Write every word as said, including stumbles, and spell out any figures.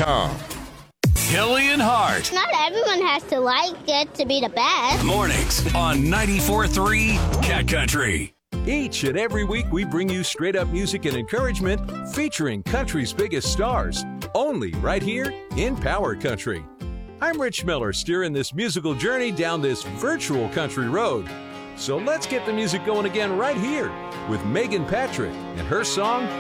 com. Kelly and Hart. Not everyone has to like it to be the best. Mornings on ninety-four point three Cat Country. Each and every week, we bring you straight-up music and encouragement featuring country's biggest stars, only right here in Power Country. I'm Rich Miller, steering this musical journey down this virtual country road. So let's get the music going again right here with Megan Patrick and her song,